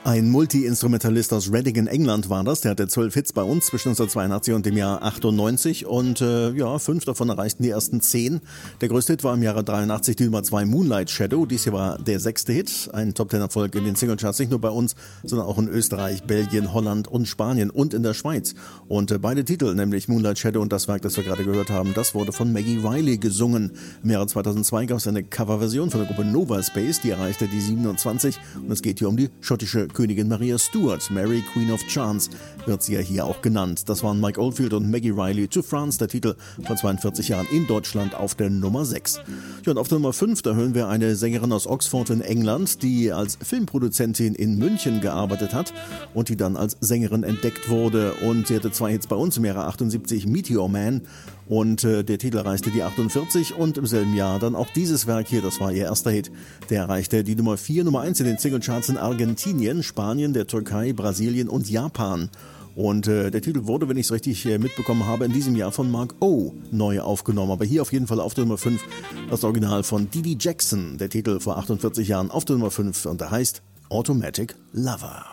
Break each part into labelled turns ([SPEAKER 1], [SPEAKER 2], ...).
[SPEAKER 1] Ein Multi-Instrumentalist aus Reading in England war das. Der hatte 12 Hits bei uns zwischen 1982 und dem Jahr 98 und 5 davon erreichten die ersten 10. Der größte Hit war im Jahre 83 die Nummer 2 Moonlight Shadow. Dies hier war der 6. Hit, ein Top-10-Erfolg in den Singlecharts, nicht nur bei uns, sondern auch in Österreich, Belgien, Holland und Spanien und in der Schweiz. Und beide Titel, nämlich Moonlight Shadow und das Werk, das wir gerade gehört haben, das wurde von Maggie Reilly gesungen. Im Jahre 2002 gab es eine Coverversion von der Gruppe Nova Space, die erreichte die 27 und es geht hier um die schottische Königin Maria Stuart. Mary, Queen of Chance, wird sie ja hier auch genannt. Das waren Mike Oldfield und Maggie Reilly to France, der Titel von 42 Jahren in Deutschland auf der Nummer 6. Ja, und auf der Nummer 5, da hören wir eine Sängerin aus Oxford in England, die als Filmproduzentin in München gearbeitet hat und die dann als Sängerin entdeckt wurde. Und sie hatte 2 Hits bei uns im Jahre 78, Meteor Man. Und der Titel erreichte die 48 und im selben Jahr dann auch dieses Werk hier, das war ihr erster Hit, der erreichte die Nummer 4, Nummer 1 in den Singlecharts in Argentinien, Spanien, der Türkei, Brasilien und Japan. Und der Titel wurde, wenn ich es richtig mitbekommen habe, in diesem Jahr von Mark O. neu aufgenommen. Aber hier auf jeden Fall auf der Nummer 5 das Original von Dee Dee Jackson, der Titel vor 48 Jahren auf der Nummer 5 und der heißt Automatic Lover.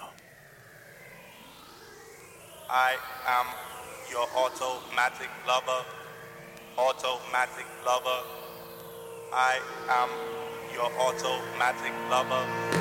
[SPEAKER 2] I am your automatic lover. Automatic lover. I am your automatic lover.